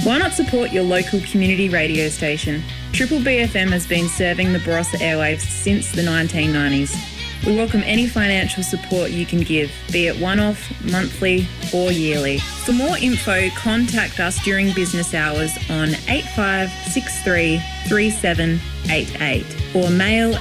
Why not support your local community radio station? Triple BFM has been serving the Barossa airwaves since the 1990s. We welcome any financial support you can give, be it one-off, monthly or yearly. For more info, contact us during business hours on 8563 3788 or mail